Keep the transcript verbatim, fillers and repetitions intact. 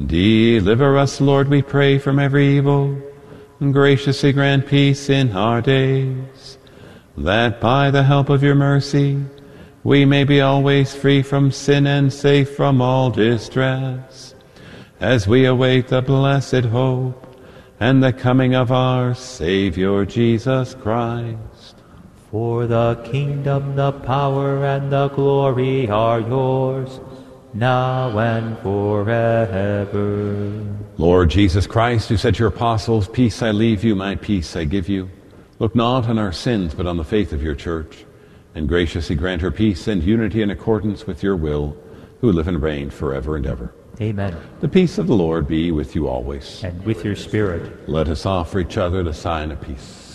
Deliver us, Lord, we pray, from every evil, and graciously grant peace in our days, that by the help of your mercy we may be always free from sin and safe from all distress, as we await the blessed hope and the coming of our Savior Jesus Christ. For the kingdom, the power, and the glory are yours, now and forever. Lord Jesus Christ, who said to your apostles, "Peace I leave you, my peace I give you," look not on our sins, but on the faith of your church, and graciously grant her peace and unity in accordance with your will, who live and reign forever and ever. Amen. The peace of the Lord be with you always. And with your spirit. Let us offer each other the sign of peace.